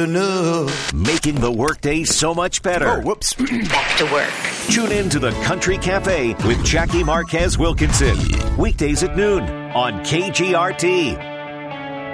enough. Making the workday so much better. Oh, whoops. Back to work. Tune in to the Country Cafe with Jackie Marquez Wilkinson. Weekdays at noon on KGRT.